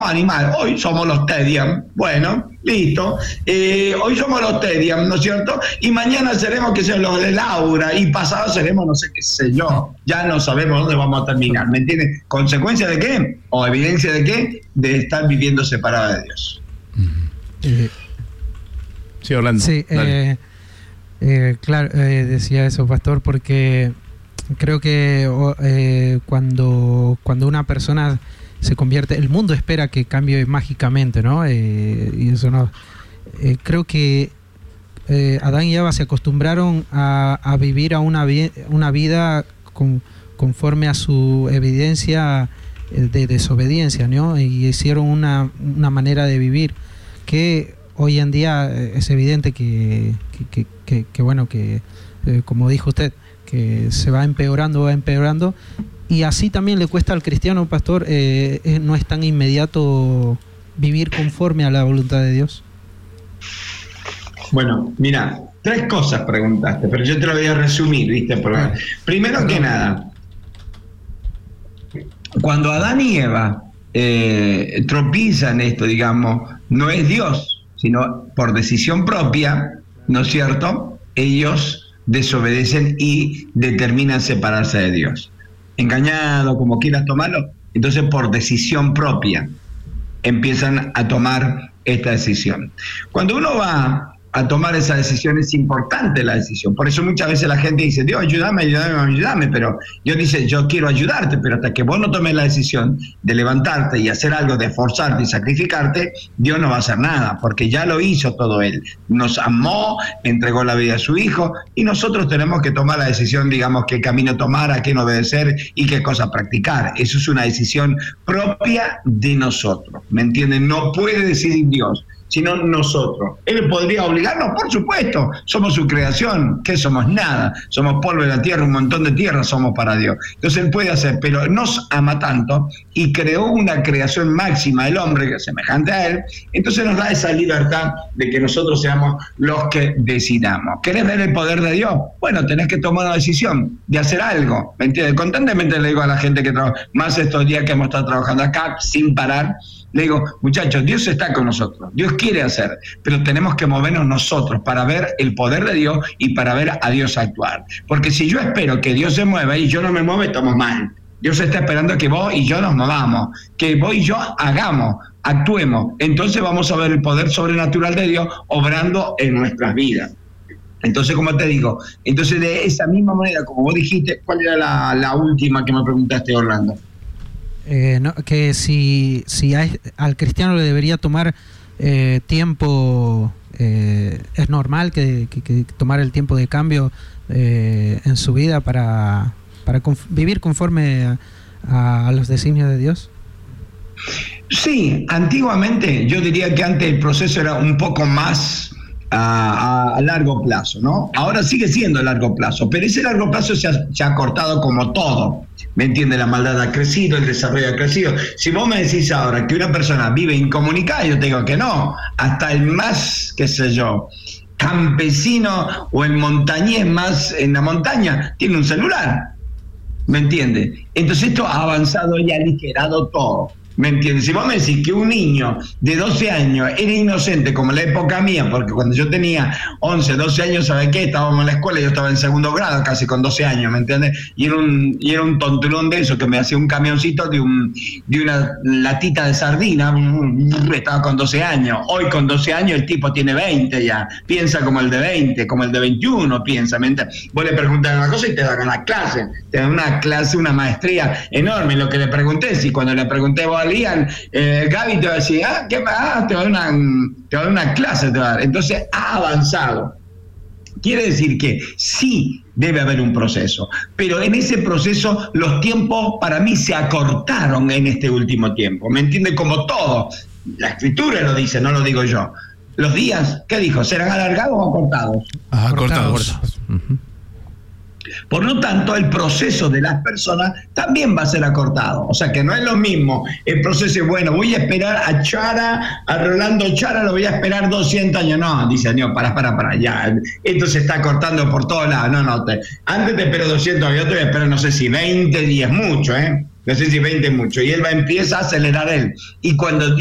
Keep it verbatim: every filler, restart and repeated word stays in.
animal, hoy somos los Tedium, bueno, listo, eh, hoy somos los Tedium, ¿no es cierto? Y mañana seremos, que sean los de Laura, y pasado seremos no sé qué sé yo, ya no sabemos dónde vamos a terminar, ¿me entiendes? ¿Consecuencia de qué? ¿O evidencia de qué? De estar viviendo separada de Dios. Eh, sí, Orlando. Sí, eh, eh, claro, eh, decía eso, pastor, porque creo que eh, cuando, cuando una persona se convierte, el mundo espera que cambie mágicamente, ¿no? Eh, y eso no. Eh, creo que eh, Adán y Eva se acostumbraron a, a vivir a una, vi una vida con, conforme a su evidencia de desobediencia, ¿no? Y hicieron una, una manera de vivir que hoy en día es evidente que, que, que, que, que bueno, que eh, como dijo usted, que se va empeorando, va empeorando. Y así también le cuesta al cristiano, pastor, eh, no es tan inmediato vivir conforme a la voluntad de Dios. Bueno, mira, tres cosas preguntaste, pero yo te lo voy a resumir, ¿viste? Porque, ah, primero perdón. que nada, cuando Adán y Eva eh, tropiezan esto, digamos, no es Dios, sino por decisión propia, ¿no es cierto? Ellos desobedecen y determinan separarse de Dios. Engañado, como quieras tomarlo, entonces por decisión propia empiezan a tomar esta decisión. Cuando uno va a tomar esa decisión, es importante la decisión. Por eso muchas veces la gente dice, Dios, ayúdame, ayúdame, ayúdame, pero Dios dice, yo quiero ayudarte, pero hasta que vos no tomes la decisión de levantarte y hacer algo, de esforzarte y sacrificarte, Dios no va a hacer nada, porque ya lo hizo todo Él. Nos amó, entregó la vida a su Hijo, y nosotros tenemos que tomar la decisión, digamos, qué camino tomar, a quién obedecer y qué cosa practicar. Eso es una decisión propia de nosotros, ¿me entienden? No puede decidir Dios, sino nosotros. ¿Él podría obligarnos? Por supuesto, somos su creación. ¿Qué somos? Nada. Somos polvo de la tierra, un montón de tierra somos para Dios. Entonces Él puede hacer, pero nos ama tanto y creó una creación máxima del hombre, que es semejante a Él, entonces nos da esa libertad de que nosotros seamos los que decidamos. ¿Querés ver el poder de Dios? Bueno, tenés que tomar una decisión de hacer algo, ¿me entiendes? Constantemente le digo a la gente que trabaja, más estos días que hemos estado trabajando acá, sin parar, le digo, muchachos, Dios está con nosotros, Dios quiere hacer, pero tenemos que movernos nosotros para ver el poder de Dios y para ver a Dios actuar. Porque si yo espero que Dios se mueva y yo no me muevo, estamos mal. Dios está esperando que vos y yo nos movamos, que vos y yo hagamos, actuemos. Entonces vamos a ver el poder sobrenatural de Dios obrando en nuestras vidas. Entonces, como te digo, entonces de esa misma manera, como vos dijiste, ¿cuál era la, la última que me preguntaste, Orlando? Eh, no, que si, si hay, al cristiano le debería tomar eh, tiempo, eh, es normal que, que, que tomar el tiempo de cambio eh, en su vida para, para conf- vivir conforme a, a los designios de Dios. Sí, antiguamente yo diría que antes el proceso era un poco más A, a largo plazo, ¿no? Ahora sigue siendo a largo plazo, pero ese largo plazo se ha, se ha cortado como todo, ¿me entiende? La maldad ha crecido, el desarrollo ha crecido. Si vos me decís ahora que una persona vive incomunicada, yo te digo que no, hasta el más, qué sé yo, campesino o el montañés más en la montaña, tiene un celular, ¿me entiende? Entonces esto ha avanzado y ha aligerado todo. ¿Me entiendes? Si vos me decís que un niño de doce años era inocente como en la época mía, porque cuando yo tenía once, doce años, ¿sabes qué? Estábamos en la escuela, yo estaba en segundo grado casi con doce años, ¿me entiendes? Y era un, y era un tonturón de eso, que me hacía un camioncito de, un, de una latita de sardina, estaba con doce años. Hoy con doce años el tipo tiene veinte ya, piensa como el de veinte, como el de veintiuno piensa, ¿me entiendes? Vos le preguntas una cosa y te dan una clase, te dan una clase, una maestría enorme. Lo que le pregunté, si cuando le pregunté vos a Lian, eh, Gaby te va a decir, ah, ¿qué ah, te va a dar una, te va a dar una clase, te va a dar. Entonces ha avanzado. Quiere decir que sí debe haber un proceso, pero en ese proceso los tiempos para mí se acortaron en este último tiempo, ¿me entiende? Como todo, la escritura lo dice, no lo digo yo. Los días, ¿qué dijo? ¿Serán alargados o acortados? Ah, acortados. Uh-huh. Por lo tanto, el proceso de las personas también va a ser acortado. O sea que no es lo mismo. El proceso es, bueno, voy a esperar a Chara, a Rolando Chara, lo voy a esperar doscientos años. No, dice, no, para, para, para, ya. Esto se está cortando por todos lados. No, no, te, antes te espero doscientos, yo te voy a esperar, no sé si veinte, diez, mucho, ¿eh? no sé si veinte mucho, y él va empieza a acelerar él. Y cuando